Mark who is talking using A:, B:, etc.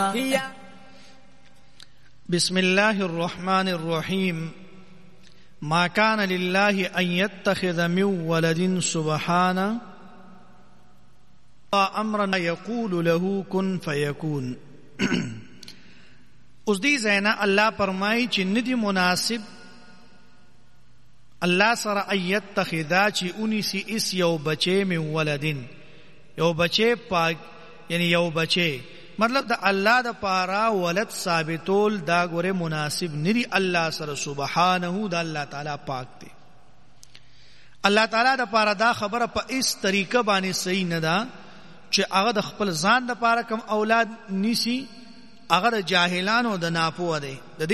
A: بسم الله الرحمن الرحيم ما كان لله أن يتخذ من ولد سبحانه أمرا يقول له كن فيكون. اس دی زینا اللہ فرمائی چی ندی مناسب اللہ سر ایت تخذا چی انی سی اس یو بچے من ولدن، یو بچے پاک یعنی یو بچے مطلب دا اللہ دا پارا ولد ثابتول دا گورے مناسب ندی اللہ سر سبحانہو دا اللہ تعالی پاک دے. اللہ تعالی دا پارا دا خبر پا اس طریقہ بانی صحیح ندا چی اغا دا خپل زان دا پارا کم اولاد نیسی، اغا دا جاہلانو دا ناپو دے.